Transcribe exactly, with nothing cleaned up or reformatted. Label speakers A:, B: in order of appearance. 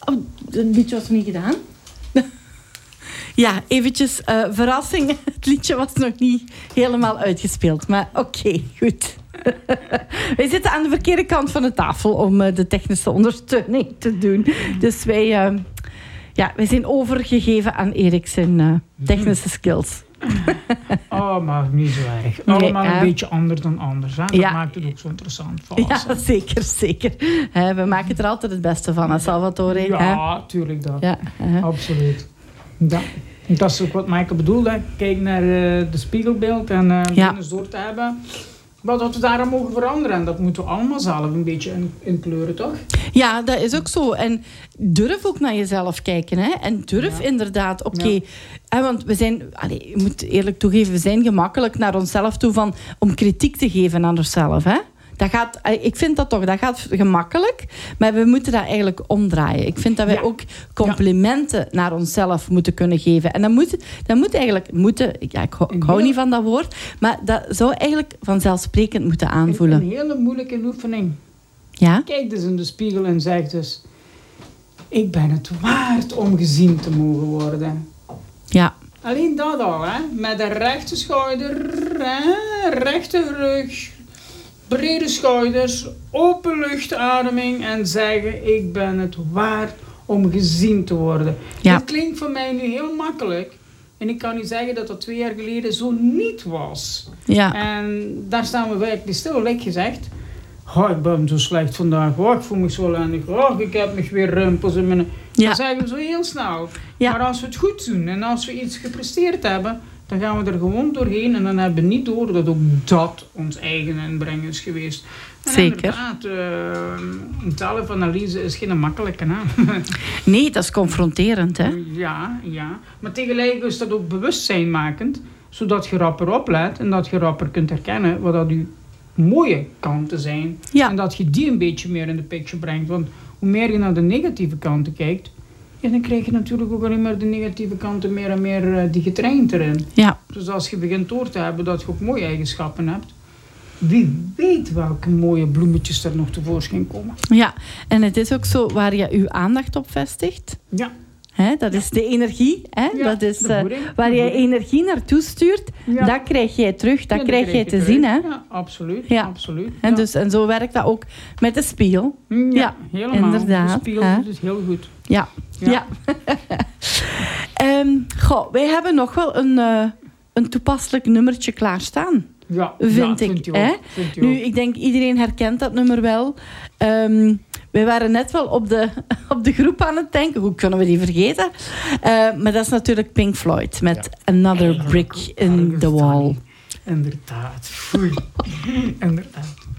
A: Oh, een liedje was nog niet gedaan. Ja, eventjes uh, verrassing. Het liedje was nog niet helemaal uitgespeeld. Maar oké, okay, goed. Wij zitten aan de verkeerde kant van de tafel om uh, de technische ondersteuning te doen. Dus wij, uh, ja, wij zijn overgegeven aan Erik zijn uh, technische skills.
B: Oh, maar niet zo erg. Allemaal
A: nee, uh,
B: een beetje anders dan anders. Hè? Dat
A: ja.
B: maakt het ook zo interessant. Vast,
A: ja, hè? zeker, zeker. Uh, we maken er altijd het beste van, hè, Salvatore.
B: Ja,
A: hè?
B: tuurlijk dat.
A: Ja, uh.
B: Absoluut. Ja. Dat is ook wat Michael bedoelde. Kijk naar uh, de spiegelbeeld en uh,
A: ja.
B: eens door te hebben. Wat dat we daaraan mogen veranderen. En dat moeten we allemaal zelf een beetje in, inkleuren, toch?
A: Ja, dat is ook zo. En durf ook naar jezelf kijken. Hè? En durf ja. inderdaad, oké. Okay, ja. Want we zijn, allez, je moet eerlijk toegeven, we zijn gemakkelijk naar onszelf toe van, om kritiek te geven aan onszelf. Hè? Dat gaat, ik vind dat toch, dat gaat gemakkelijk. Maar we moeten dat eigenlijk omdraaien. Ik vind dat wij ja. ook complimenten ja. naar onszelf moeten kunnen geven. En dat moet, dat moet eigenlijk... Moeten, ja, ik, hou, ik hou niet van dat woord. Maar dat zou eigenlijk vanzelfsprekend moeten aanvoelen.
B: Een hele moeilijke oefening.
A: Ja?
B: Kijk dus in de spiegel en zeg dus... Ik ben het waard om gezien te mogen worden.
A: Ja.
B: Alleen dat al, hè. Met een rechte schouder, hè, rechte rug... Brede schouders, open luchtademing en zeggen... Ik ben het waard om gezien te worden.
A: Ja.
B: Dat klinkt voor mij nu heel makkelijk. En ik kan u zeggen dat dat twee jaar geleden zo niet was.
A: Ja.
B: En daar staan we werkelijk stil, like gezegd. Oh, ik ben zo slecht vandaag. Oh, ik voel me zo ellendig. Oh, ik heb nog weer rimpels in mijn...
A: Ja.
B: Dat zeggen we zo heel snel.
A: Ja.
B: Maar als we het goed doen en als we iets gepresteerd hebben... dan gaan we er gewoon doorheen en dan hebben we niet door dat ook dat ons eigen inbreng is geweest. En
A: zeker.
B: Inderdaad, uh, zelfanalyse is geen makkelijke. Hè?
A: Nee, dat is confronterend, hè?
B: Ja, ja. Maar tegelijk is dat ook bewustzijnmakend, zodat je rapper oplet en dat je rapper kunt herkennen wat dat je mooie kanten zijn.
A: Ja.
B: En dat je die een beetje meer in de picture brengt. Want hoe meer je naar de negatieve kanten kijkt, ja, dan krijg je natuurlijk ook alleen maar de negatieve kanten meer en meer uh, die getraind erin.
A: Ja.
B: Dus als je begint door te hebben dat je ook mooie eigenschappen hebt, wie weet welke mooie bloemetjes er nog tevoorschijn komen.
A: Ja, en het is ook zo waar je je aandacht op vestigt.
B: Ja.
A: Hè, dat is de energie. Hè?
B: Ja,
A: dat is uh,
B: voeding,
A: waar je energie naartoe stuurt,
B: ja.
A: dat krijg jij terug, dat
B: ja,
A: krijg
B: dat
A: jij
B: krijg
A: te
B: je
A: zien.
B: terug.
A: Hè?
B: Ja, absoluut.
A: Ja.
B: absoluut.
A: En,
B: Ja.
A: dus, en zo werkt dat ook met de spiegel.
B: Ja,
A: ja
B: helemaal.
A: inderdaad.
B: De spiegel
A: hè?
B: doet het heel goed.
A: Ja. ja. ja. um, goh, wij hebben nog wel een, uh, een toepasselijk nummertje klaarstaan.
B: Ja,
A: vind
B: ja,
A: ik.
B: Vindt u
A: hè?
B: ook, vindt u
A: nu,
B: ook.
A: ik denk iedereen herkent dat nummer wel. Um, wij waren net wel op de, op de groep aan het denken. Hoe kunnen we die vergeten? Uh, maar dat is natuurlijk Pink Floyd met ja. Another Brick in the Wall.
B: Inderdaad. Foei. Inderdaad.